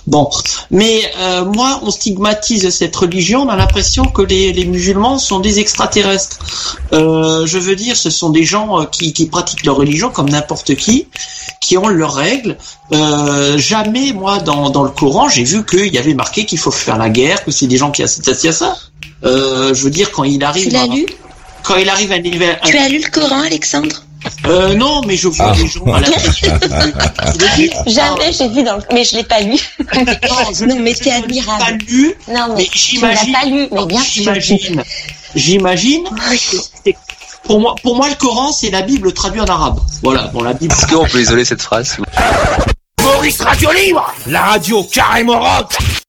Bon, mais moi, on stigmatise cette religion. On a l'impression que les musulmans sont des extraterrestres. Je veux dire, ce sont des gens qui pratiquent leur religion comme n'importe qui ont leurs règles. Jamais, moi, dans le Coran, j'ai vu qu'il y avait marqué qu'il faut faire la guerre, que c'est des gens qui associent à ça. Je veux dire, quand il arrive... Tu l'as lu ? Quand il arrive à niveau... Tu as lu le Coran, Alexandre ? Non, mais je vois des gens à la Jamais j'ai vu mais je l'ai pas lu. Non, mais c'est admirable. Pas lu, non, mais tu l'as pas lu, mais bien sûr. J'imagine. Pour moi, le Coran, c'est la Bible traduite en arabe. Voilà, bon, la Bible. Est-ce qu'on peut isoler cette phrase? Maurice Radio Libre, la radio carrément rock.